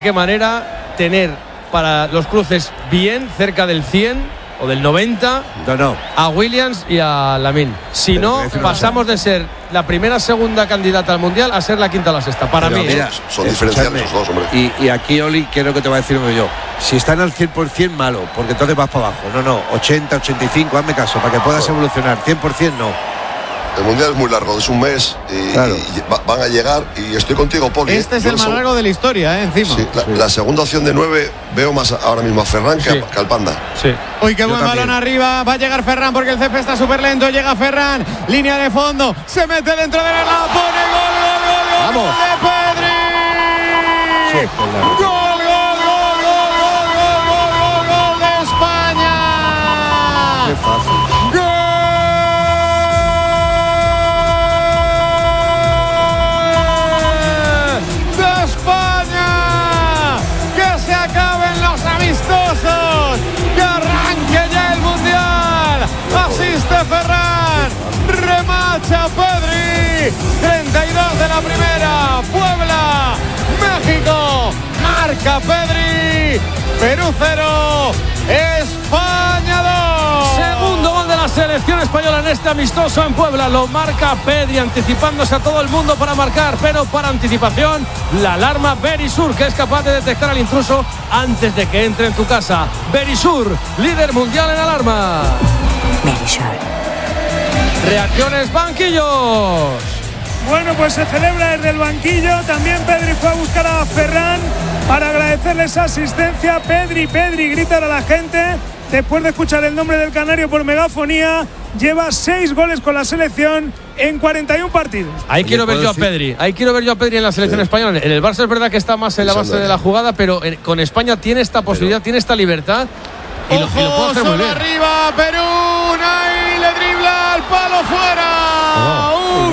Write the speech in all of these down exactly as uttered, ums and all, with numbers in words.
qué manera tener para los cruces bien cerca del cien o del noventa no, no. a Williams y a Lamine. Si pero no, pasamos de ser la primera segunda candidata al Mundial a ser la quinta o la sexta. Para pero mí, mira, ¿eh? son diferenciales los dos, hombre. Y, y aquí, Oli, ¿qué es lo que te va a decir yo? Si están al cien por ciento, malo, porque entonces vas para abajo. No, no, ochenta, ochenta y cinco, hazme caso, para que puedas oh. evolucionar. cien por ciento no. El Mundial es muy largo, es un mes y, claro. y van a llegar y estoy contigo, Poli. Este es el más largo de la historia, ¿eh? Encima. Sí, la, sí. la segunda opción de nueve veo más ahora mismo a Ferran que, sí. a, que al Panda. Sí. Uy, qué Yo buen también. balón arriba. Va a llegar Ferran porque el césped está súper lento. Llega Ferran, línea de fondo. Se mete dentro de la la pone gol, gol, gol, gol. Vamos. Gol de Pedri. Sí, gol, gol, gol, gol, gol, gol, gol, gol, gol de España. Qué fácil. Que arranque ya el Mundial. Asiste Ferran, remacha Pedri. treinta y dos de la primera. Puebla, México, marca Pedri. Perú cero, España dos. Segundo gol de la selección española en este amistoso en Puebla. Lo marca Pedri, anticipándose a todo el mundo para marcar, pero para anticipación la alarma Verisur, que es capaz de detectar al intruso antes de que entre en tu casa. Verisur, líder mundial en alarma. Verisur. Reacciones, banquillos. Bueno, pues se celebra desde el banquillo. También Pedri fue a buscar a Ferran para agradecerle esa asistencia. Pedri, Pedri, gritar a la gente. Después de escuchar el nombre del canario por megafonía, lleva seis goles con la selección en cuarenta y un partidos. Ahí quiero ver yo a Pedri. Ahí quiero ver yo a Pedri en la selección sí. española. En el Barça es verdad que está más en la base de la jugada, pero con España tiene esta posibilidad, pero... tiene esta libertad. Y lo, y lo puede hacer muy bien. Arriba, Perú, ahí le dribla al palo fuera. Oh,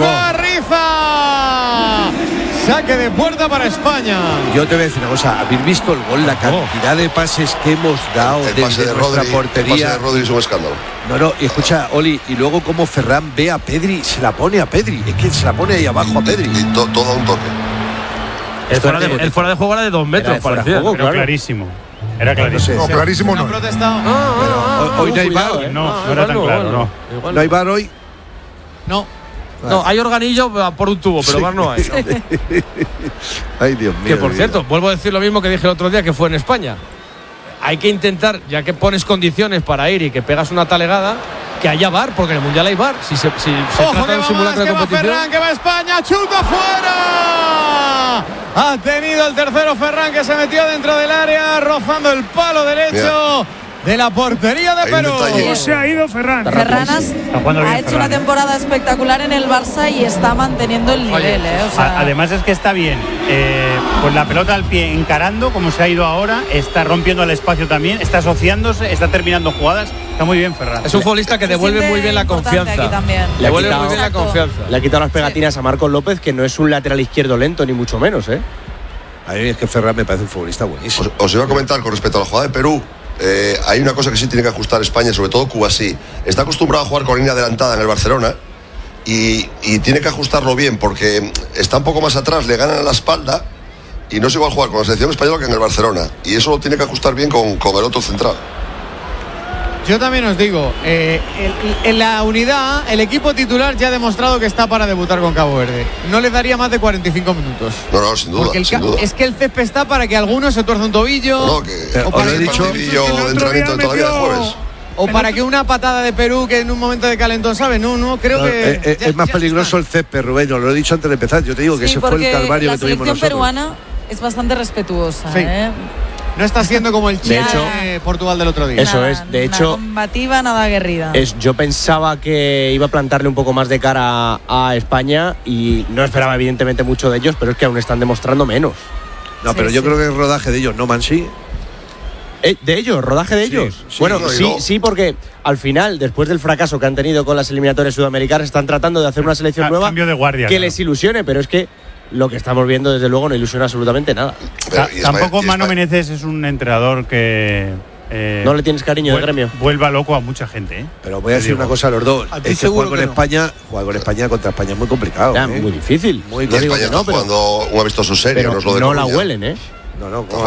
Ugarriza. Saque de puerta para España. Yo te voy a decir una cosa, habéis visto el gol, la cantidad de pases que hemos dado el, el desde de nuestra Rodri, portería. El pase de Rodri es un escándalo. No, no, y escucha, Oli, y luego como Ferran ve a Pedri, se la pone a Pedri, es que se la pone ahí abajo a Pedri. Y, y to, todo un toque. El fuera, de, el fuera de juego era de dos metros, parecía. Juego, claro. Clarísimo. Era clarísimo. No, clarísimo no. ¿No protestado? Ah, ah, hoy, hoy no hay bar. Eh. No, no era tan claro, no. No. ¿No hay bar hoy? No. No, hay organillo por un tubo, pero sí. bar no hay. No. Ay, Dios mío. Que por Dios. cierto, vuelvo a decir lo mismo que dije el otro día, que fue en España. Hay que intentar, ya que pones condiciones para ir y que pegas una talegada, que haya bar, porque en el Mundial hay bar. Si se, si se Ojo, trata de un simulacro de competición. Que va Ferran, que va España, chuta fuera. Ha tenido el tercero Ferran, que se metió dentro del área, rozando el palo derecho. Mira. De la portería de Perú. ¿Cómo se ha ido Ferran? Ferran has, ha hecho Ferran. una temporada espectacular en el Barça y está manteniendo el nivel. Oye, eh, o sea... Además es que está bien, eh, con la pelota al pie encarando, como se ha ido ahora, está rompiendo el espacio también, está asociándose, está terminando jugadas. Está muy bien Ferran. Es un futbolista que se devuelve muy bien la confianza. Le devuelve quitado, muy bien la confianza. Le ha quitado las pegatinas sí. a Marcos López, que no es un lateral izquierdo lento, ni mucho menos, ¿eh? A mí es que Ferran me parece un futbolista buenísimo. Os, os iba a comentar con respecto a la jugada de Perú. Eh, hay una cosa que sí tiene que ajustar España, sobre todo Cuba sí. Está acostumbrado a jugar con línea adelantada en el Barcelona y, y tiene que ajustarlo bien porque está un poco más atrás, le ganan a la espalda y no es igual jugar con la selección española que en el Barcelona. Y eso lo tiene que ajustar bien con, con el otro central. Yo también os digo, eh, el, en la unidad, el equipo titular ya ha demostrado que está para debutar con Cabo Verde. No le daría más de cuarenta y cinco minutos. No, no, sin duda. Porque el sin duda. Es que el césped está para que alguno se tuerza un tobillo. No, que o para el partidillo de entrenamiento de todavía de jueves. O para que una patada de Perú que en un momento de calentón, ¿sabes? No, no, creo no, que... Eh, ya, es más ya peligroso está. el césped, Rubén, lo he dicho antes de empezar. Yo te digo que sí, ese fue el calvario que tuvimos nosotros. La selección peruana es bastante respetuosa, sí. ¿eh? No está siendo como el Chile de Portugal del otro día. Eso nada, es, de hecho. Nada combativa, nada aguerrida. Es, yo pensaba que iba a plantarle un poco más de cara a, a España y no esperaba, evidentemente, mucho de ellos, pero es que aún están demostrando menos. No, sí, pero sí. yo creo que es rodaje de ellos, ¿no, Mansi? Eh, ¿De ellos? ¿Rodaje de sí, ellos? Sí, bueno, no, sí, no. sí, porque al final, después del fracaso que han tenido con las eliminatorias sudamericanas, están tratando de hacer una selección A, nueva cambio de guardia, que claro. les ilusione, pero es que lo que estamos viendo, desde luego, no ilusiona absolutamente nada. Pero, Ta- y tampoco España- y Mano España- Menezes es un entrenador que eh, no le tienes cariño de gremio. Vuelva loco a mucha gente, ¿eh? Pero voy a Te decir digo. una cosa a los dos. A ti Es que seguro jugar con que no. España, jugar con España contra España es muy complicado. Ya, ¿eh? muy difícil. Muy No Y digo España que no, está pero, jugando un amistoso serio, pero no es lo de no la Coruña. huelen, ¿eh? No, no,